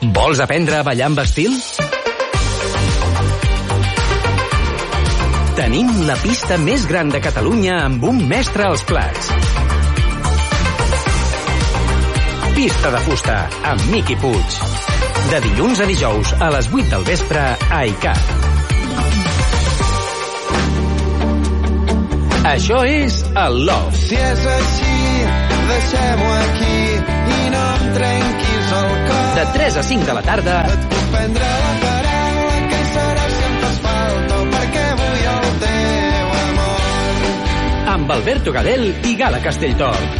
Vols aprendre a ballar amb estil? Tenim la pista més gran de Catalunya amb un mestre als plats. Pista de fusta amb Miqui Puig. De dilluns a dijous a les 8 del vespre a ICAT. Això és el Love. Si és així, deixem-ho aquí i no em trenquis el cor. De 3 a 5 de la tarda. Et puc prendre la paraula que serà si em fas falta perquè vull el teu amor. Amb Alberto Gadel i Gala Castelltort.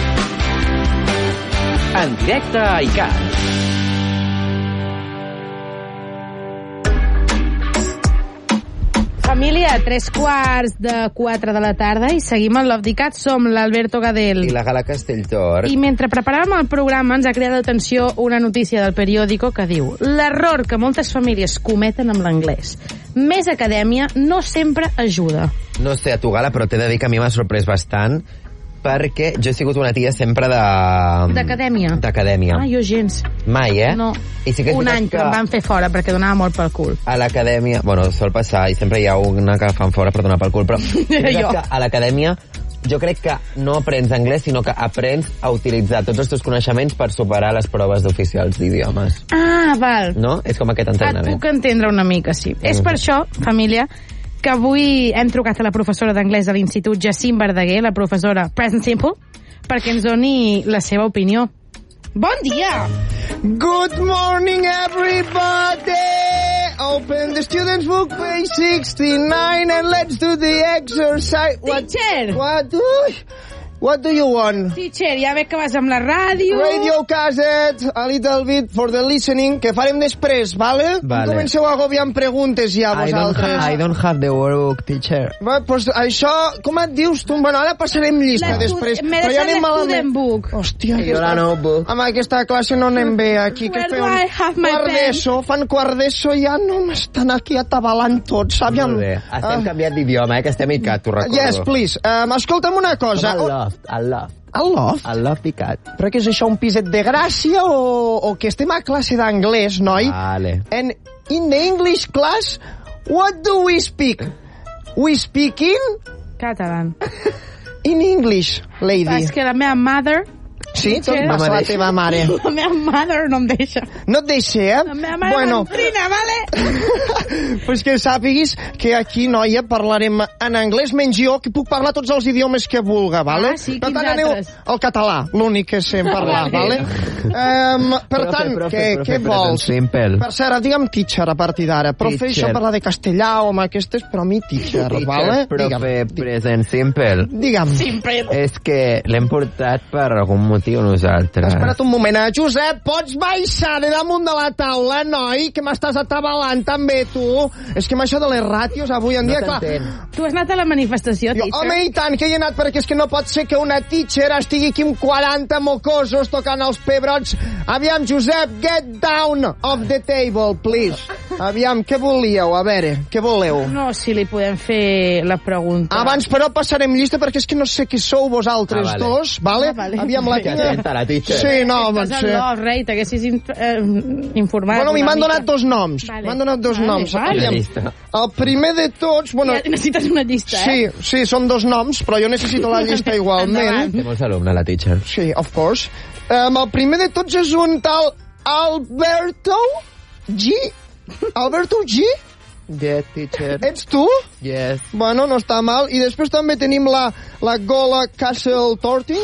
En directe a ICAT. Família, 3:45 de la tarda i seguim al Love d'ICAT. Som l'Alberto Gadel i la Gala Castelltort. I mentre preparàvem el programa ens ha cridat l'atenció una notícia del periòdico que diu: l'error que moltes famílies cometen amb l'anglès. Més acadèmia no sempre ajuda. No sé a tu, Gala, però t'he de dir que a mi m'ha sorprès bastant perquè jo he sigut una tia sempre d'acadèmia. D'acadèmia. Ah, jo gens. Mai, eh? No. I sí que un any que em van fer fora perquè donava molt pel cul. A l'acadèmia, bueno, sol passar i sempre hi ha una que fan fora per donar pel cul, però que a l'acadèmia jo crec que no aprens anglès, sinó que aprens a utilitzar tots els teus coneixements per superar les proves d'oficials d'idiomes. Ah, val. No? És com aquest entrenament. Et puc entendre una mica, sí. És per això, família, que avui hem trucat a la professora d'anglès de l'Institut Jacint Verdaguer, la professora Present Simple, perquè ens doni la seva opinió. Bon dia! Good morning, everybody! Open the student's book, page 69, and let's do the exercise. Teacher! What do you want? Teacher, ja veig que vas amb la ràdio. Radio cassette, a little bit for the listening, que farem després, vale? Vale. Comenceu a agobiar amb preguntes ja, vosaltres. I don't have the workbook, teacher. Va, pues això, com et dius tu? Bueno, ara passarem llista després. M'he deixat l'student book. Hòstia, jo la notebook. Amb aquesta classe no anem bé aquí. Where do I have my quart pen? d'ESO, fan quart d'ESO i ja no m'estan aquí atabalant tots. Aviam. Molt bé. Estem canviat d'idioma, que estem ICAT, t'ho recordo. Yes, please. Escolta'm una cosa. El Love. El Love? El Love ICAT. Però què és això, un piset de gràcia o que estem a classe d'anglès, noi? Vale. And in the English class, what do we speak? We speak in? Catalan. In English, lady. És que la meva mother... Sí? Tot passa la teva mare. La meva mother no em deixa. No et deixa, eh? La meva mare m'entrina, vale? Pues que sàpiguis que aquí, noia, parlarem en anglès, menys jo, que puc parlar tots els idiomes que vulga, vale? Ah, sí? Per Quins tant, aneu altres? al català, l'únic que sé parlar, vale? Per tant, què vols? Simple. Per cert, digue'm teacher a partir d'ara. Profe, això parlar de castellà o amb aquestes, però a mi teacher, vale? Profe, present simple. Digue'm. Simple. És que l'hem portat per algun motiu nosaltres. Espera't un moment, Josep, pots baixar de damunt de la taula, noi, que m'estàs atabalant també, tu? És que amb això de les ràtios avui en dia, clar... Tu has anat a la manifestació, teacher? Home, i tant que hi he anat, perquè és que no pot ser que una teacher estigui aquí amb 40 mocosos tocant els pebrots. Aviam, Josep, get down of the table, please. Aviam, què volíeu? A veure, què voleu? No, si li podem fer la pregunta. Abans, però, passarem llista, perquè és que no sé qui sou vosaltres dos, vale? Vale. Aviam, la la teacher. Sí, no, Estàs en l'os, rei, t'haguessis informat. Bueno, m'han donat dos noms. Vale. M'han donat dos noms. Vale. Aviam, el primer de tots... Bueno, ja necessites una llista, eh? Sí, són dos noms, però jo necessito la llista igualment. Té molts alumnes, la teacher. Sí, of course. El primer de tots és un tal Alberto G. Alberto G? Yes, teacher. Ets tu? Yes. Bueno, no està mal. I després també tenim la Gola Castle Torting.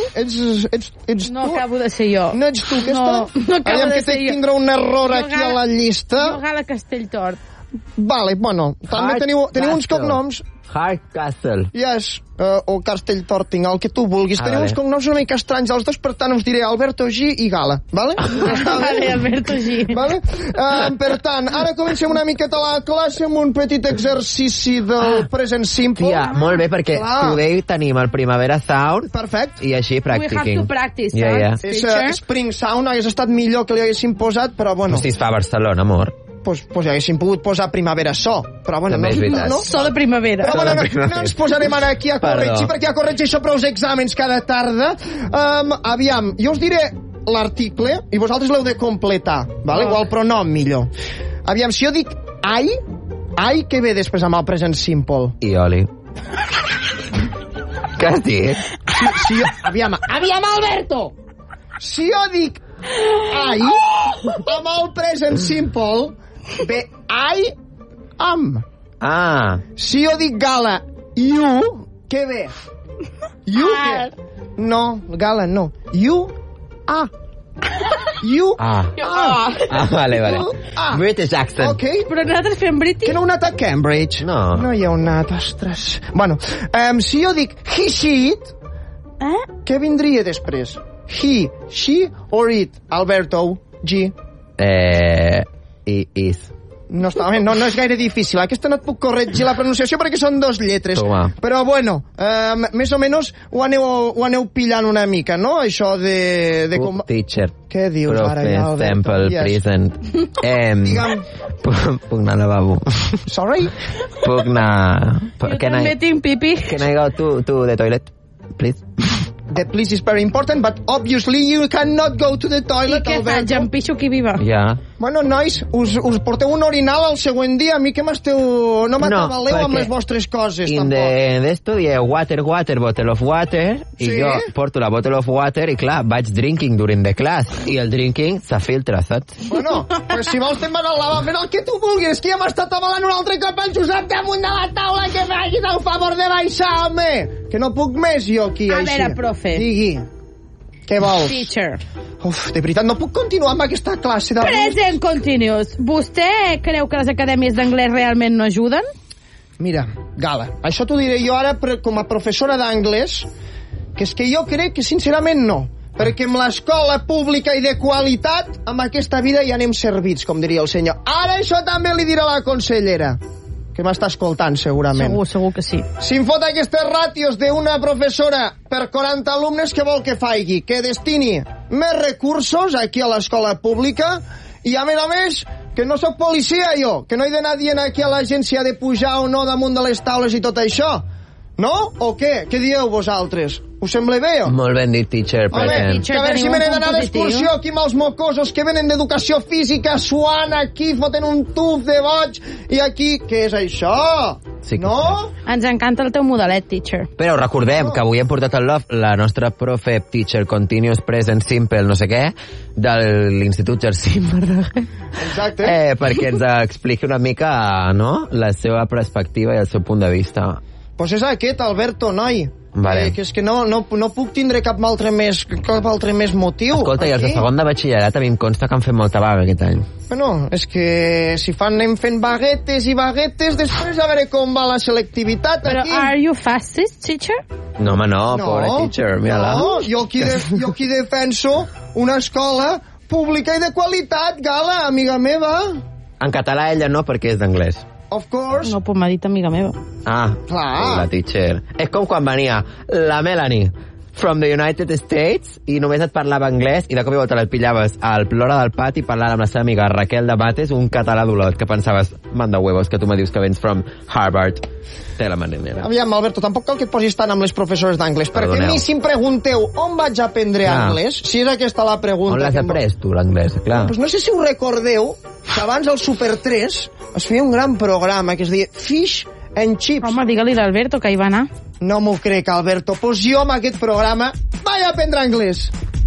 Ets No tu? acabo de ser jo. No ets tu, aquesta? No acabo de ser jo. Tindrà un error aquí a la llista. Jo, Gala Castelltort. Vale, bueno, també teniu uns cognoms. Hardcastle. Yes, o Castelltorting, el que tu vulguis. Teniu uns cognoms una mica estranys els dos, per tant us diré Alberto G i Gala, vale? Vale, Alberto G. Vale? Per tant, ara comencem una miqueta la classe amb un petit exercici del present simple. Tia, molt bé, perquè today tenim el Primavera Sound. Perfecte. I així practicing. We have to practice, És Spring Sound, hagués estat millor que li haguéssim posat, però bueno. Si es fa a Barcelona, amor. Pues haguéssim pogut posar Primavera So, però bueno, també és veritat. no? So de primavera. Però bueno, no ens posarem ara aquí a corregir, perquè ja corregeixo prou exàmens cada tarda. Aviam, jo us diré l'article i vosaltres l'heu de completar, vale? O el pronom, millor. Aviam, si jo dic I, què ve després amb el present simple? I oli. Què has dit? Si jo... Aviam, Alberto! Si jo dic I, amb el present simple, ve I am. Ah. Si jo dic Gala, you, què ve? You, què? No, Gala, no. You, You, vale. Ah. British accent. Ok. Però nosaltres fem British? Que no heu anat a Cambridge? No. No hi heu anat, ostres. Bueno, si jo dic he, she, it, què vindria després? He, she or it? Alberto, G. Is. No, no és gaire difícil. Aquesta no et puc corregir la pronunciació perquè són 2 lletres. Toma. Però bueno, més o menys ho aneu pillant una mica, no? Això de com... Teacher. Què dius ara, ja, Alberto? Sample, present. Digue'm. Puc anar al lavabo. Sorry? Puc anar... Jo també tinc pipi. Can I go to the toilet, please? The please is very important, but obviously you cannot go to the toilet, I què faig? Em pixo aquí viva. Ja. Bueno, nois, us porteu un orinal el següent dia. A mi que m'esteu... No m'atabaleu amb les vostres coses, tampoc. D'esto dieu water, bottle of water, i jo porto la bottle of water i, clar, vaig drinking during the class, i el drinking s'afiltra, saps? Bueno, pues si vols te'n vas al lavament el que tu vulguis, que ja m'està atabalant un altre cop el Josep damunt de la taula, que facis el favor de baixar, home! Que no puc més jo aquí, a així. A veure, profe. Digui. Què vols? Teacher. Uf, de veritat, no puc continuar amb aquesta classe de... Present continuous. Vostè creu que les acadèmies d'anglès realment no ajuden? Mira, Gala, això t'ho diré jo ara com a professora d'anglès, que és que jo crec que sincerament no. Perquè amb l'escola pública i de qualitat, amb aquesta vida ja anem servits, com diria el senyor. Ara això també li dirà la consellera, que m'està escoltant, segurament. Segur que sí. Si em fot aquestes ràtios d'una professora per 40 alumnes, què vol que faci? Que destini més recursos aquí a l'escola pública i, a més, que no sóc policia, jo, que no he d'anar dient aquí a l'agència de pujar o no damunt de les taules i tot això. No? O què? Què dieu vosaltres? Us sembla bé, o? Molt ben dit, teacher. Home, que a veure si me n'he d'anar d'excursió aquí amb els mocosos que venen d'educació física suant aquí, fotent un tuf de boig i aquí... Què és això? Sí, no? Ens encanta el teu modelet, teacher. Però recordem que avui hem portat al Love la nostra profe teacher continuous present simple no sé què de l'Institut Jacint Verdaguer. Exacte. Perquè ens expliqui una mica, no?, la seva perspectiva i el seu punt de vista. Pues és aquest, Alberto, noi. Vale. Que és que no puc tindre cap altre més motiu. Escolta, i els de segon de batxillerat a mi em consta que han fet molta vaga aquest any. Bueno, és que si anem fent baguetes i baguetes, després a veure com va la selectivitat aquí. Però are you fastest, teacher? No, home, no, pobre teacher, mira-la. No, jo aquí defenso una escola pública i de qualitat, Gala, amiga meva. En català ella no, perquè és d'anglès. Of course. No, pues m'ha dit amiga meva. Ah, clar. La teacher. És com quan venia la Melanie from the United States i només et parlava anglès i de cop i volta et pillaves al plora del pati parlant amb la seva amiga Raquel de Bates un català d'Olot, que pensaves, manda huevos, que tu me dius que vens from Harvard. Té la marinera. Aviam, Alberto, tampoc cal que et posis tant amb les professores d'anglès, perquè a mi si em pregunteu on vaig aprendre anglès, si és aquesta la pregunta... On l'has après, tu, l'anglès? Clar. Pues no sé si ho recordeu, que abans al Super 3 es feia un gran programa que es deia Fish and Chips. Home, digue-li l'Alberto, que hi va anar. No m'ho crec, Alberto. Pues jo amb aquest programa vaig aprendre anglès.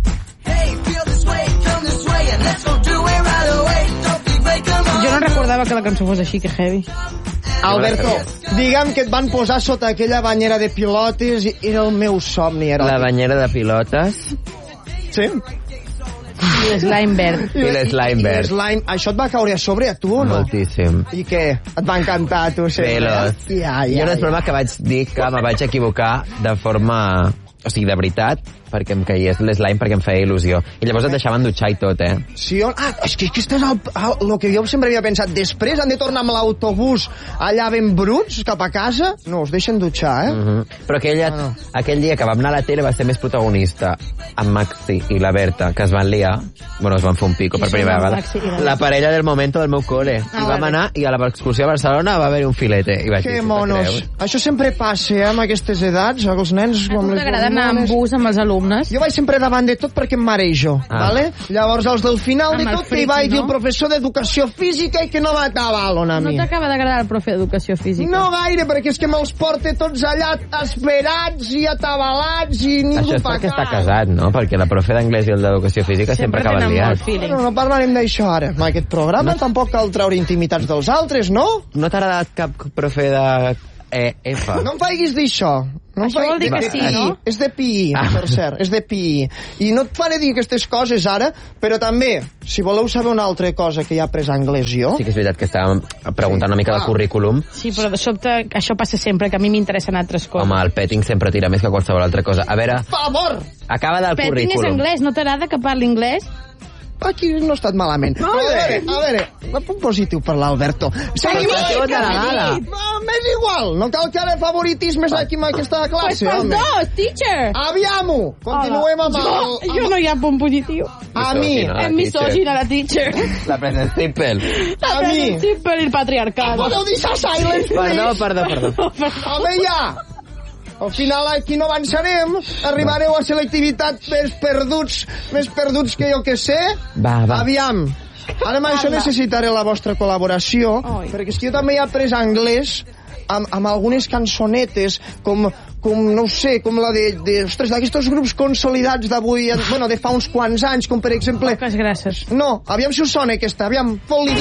Jo no recordava que la cançó fos així, que heavy. Alberto, digue'm que et van posar sota aquella banyera de pilotes i era el meu somni. La banyera de pilotes? Sí. I l'slime verd. I l'slime verd. Això et va caure a sobre a tu o no? Moltíssim. I què? Et va encantar a tu? Pelos. Jo no és problema que vaig dir que me vaig equivocar de forma... O sigui, de veritat, perquè em caigués l'slime, perquè em feia il·lusió. I llavors et deixaven dutxar i tot, Sí, és que aquest és el que jo sempre havia pensat. Després han de tornar amb l'autobús allà ben bruts, cap a casa. No, us deixen dutxar, Però aquell dia que vam anar a la tele va ser més protagonista en Maxi i la Berta, que es van liar. Bueno, es van fer un pico per primera vegada. La parella del momento del meu cole. I vam anar, i a l'excursió a Barcelona va haver-hi un filete. I vaig dir, que monos. Això sempre passa, amb aquestes edats, els nens... A tu t'agraden anar amb bus amb els alumnes. Jo vaig sempre davant de tot perquè em marejo, vale? Llavors els del final de tot que hi vaig dir el professor d'educació física i que no m'atabalen a mi. No t'acaba d'agradar el profe d'educació física? No gaire, perquè és que me'ls porta tots allà esperats i atabalats i ningú Això és fa perquè està cas. casat, no? Perquè la profe d'anglès i el d'educació física sempre acaben tenen liats. molt feeling. No parlarem d'això ara. En aquest programa tampoc cal treure intimitats dels altres, no? No t'ha agradat cap profe de EF? No em faiguis dir això. No em Això vol dir que de sí, PI. no? És de PI, per cert, és de PI. I no et faré dir aquestes coses ara, però també, si voleu saber una altra cosa que he après anglès jo... Sí que és veritat que estàvem preguntant una mica del currículum. Sí, però de sobte això passa sempre, que a mi m'interessen altres coses. Home, el petting sempre tira més que qualsevol altra cosa. A veure, Favor! acaba del Petting és currículum. anglès, no t'agrada que parli anglès? Aquí no ha estat malament. Molt bé. A veure, un punt positiu per l'Alberto. Seguim Ai, aquí. que m'ha dit. M'és igual, no cal que ara favoritismes aquí en aquesta Pues classe, pels home. dos, teacher! Aviam-ho! Continuem amb el... Jo no hi ha punt positiu. A mi, Misògina. És misògina, la teacher. La President Simple. a mi. Sí, per el patriarcat. Podeu deixar silence, please? Perdó. Home, ja! Al final aquí no avançarem, arribareu a selectivitat més perduts que jo que sé. Va. Aviam, ara amb això necessitaré la vostra col·laboració, perquè és que jo també he après anglès amb algunes cançonetes, com no ho sé, com la ostres, d'aquests grups consolidats d'avui, bueno, de fa uns quants anys, com per exemple... Moltes gràcies. No, aviam si us sona aquesta, aviam, fot-li